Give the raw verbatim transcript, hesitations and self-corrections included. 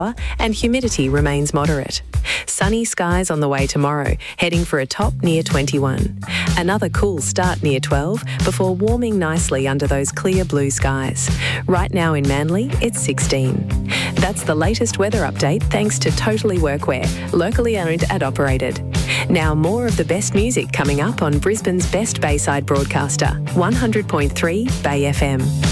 and humidity remains moderate. Sunny skies on the way tomorrow, heading for a top near twenty-one. Another cool start near twelve before warming nicely under those clear blue skies. Right now in Manly, it's sixteen. That's the latest weather update thanks to Totally Workwear, locally owned and operated. Now more of the best music coming up on Brisbane's best Bayside broadcaster, one hundred point three Bay F M.